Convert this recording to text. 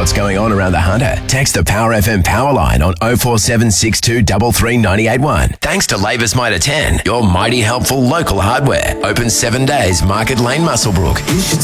what's going on around the Hunter? Text the Power FM power line on 0476 233 981. Thanks to Labour's Mitre 10, your mighty helpful local hardware. Open 7 days, Market Lane, Muswellbrook. You should